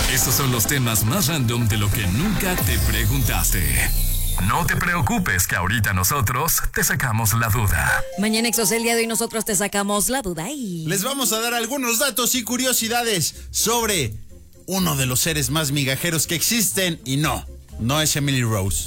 Estos son los temas más random de lo que nunca te preguntaste. No te preocupes que ahorita nosotros te sacamos la duda. Mañana Exos, el día de hoy nosotros te sacamos la duda y... Les vamos a dar algunos datos y curiosidades sobre uno de los seres más migajeros que existen y no es Emily Rose.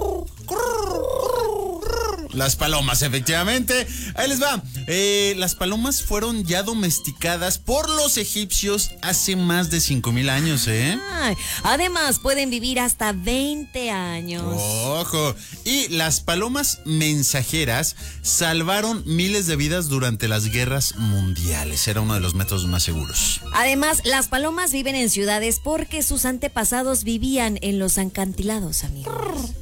Las palomas, efectivamente. Ahí les va. Las palomas fueron ya domesticadas por los egipcios hace más de 5,000 años, Ay, además, pueden vivir hasta 20 años. ¡Ojo! Y las palomas mensajeras salvaron miles de vidas durante las guerras mundiales. Era uno de los métodos más seguros. Además, las palomas viven en ciudades porque sus antepasados vivían en los acantilados, amigos.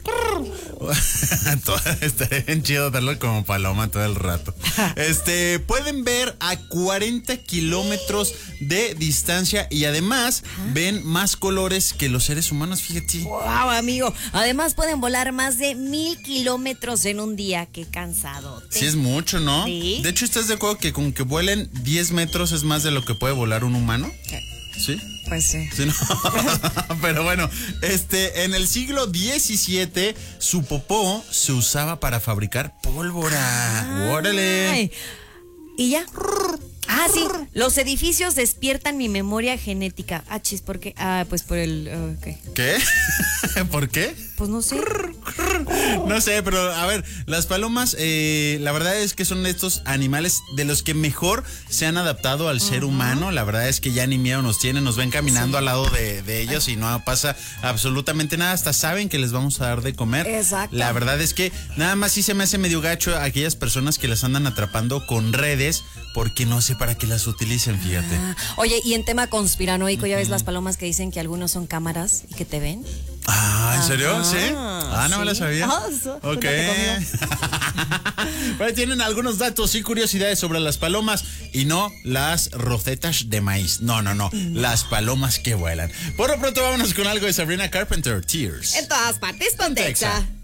Estaría bien chido darlo como paloma todo el rato. Pueden ver a 40 kilómetros de distancia y además ven más colores que los seres humanos, fíjate. Wow, amigo. Además pueden volar más de 1,000 kilómetros en un día. Qué cansado. Sí, es mucho, ¿no? Sí. De hecho, ¿estás de acuerdo que con que vuelen 10 metros es más de lo que puede volar un humano? ¿Sí? Pues sí. Sí, no. Pero bueno, en el siglo XVII su popó se usaba para fabricar pólvora. ¡Órale! Ay. ¿Y ya? Ah, sí. Los edificios despiertan mi memoria genética. Ah, chis, ¿por qué? Ah, pues por el... okay. ¿Qué? ¿Por qué? Pues no sé. No sé, pero a ver, las palomas, la verdad es que son estos animales de los que mejor se han adaptado al ser humano. La verdad es que ya ni miedo nos tienen, nos ven caminando al lado de ellos y no pasa absolutamente nada. Hasta saben que les vamos a dar de comer. Exacto. La verdad es que nada más sí se me hace medio gacho a aquellas personas que las andan atrapando con redes porque no sé para qué las utilicen, fíjate. Oye, y en tema conspiranoico, ¿ya ves las palomas que dicen que algunos son cámaras y que te ven? ¿En serio? ¿Sí? No me la sí. sabía. Ok. Bueno, tienen algunos datos y curiosidades sobre las palomas y no las rosetas de maíz. No. Las palomas que vuelan. Por lo pronto vámonos con algo de Sabrina Carpenter, Tears. En todas partes, Pontexa.